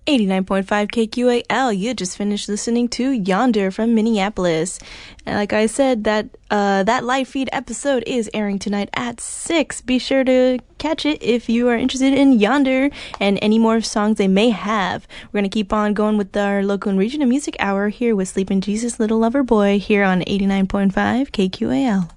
89.5 KQAL. You just finished listening to Yonder from Minneapolis. And like I said, that live feed episode is airing tonight at 6. Be sure to catch it if you are interested in Yonder and any more songs they may have. We're going to keep on going with our local and regional music hour here with Sleeping Jesus Little Lover Boy here on 89.5 KQAL.